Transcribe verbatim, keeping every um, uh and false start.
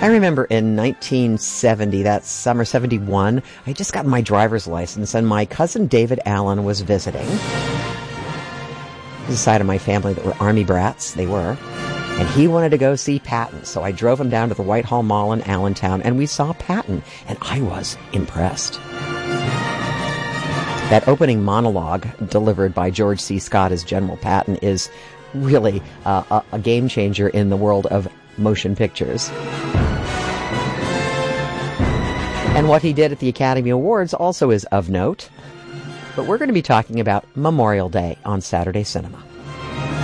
I remember in nineteen seventy, that summer, seventy-one, I just got my driver's license, and my cousin David Allen was visiting. There's a side of my family that were Army brats. They were. And he wanted to go see Patton. So I drove him down to the Whitehall Mall in Allentown, and we saw Patton. And I was impressed. That opening monologue delivered by George C. Scott as General Patton is really uh, a, a game changer in the world of motion pictures. And what he did at the Academy Awards also is of note. But we're going to be talking about Memorial Day on Saturday Cinema.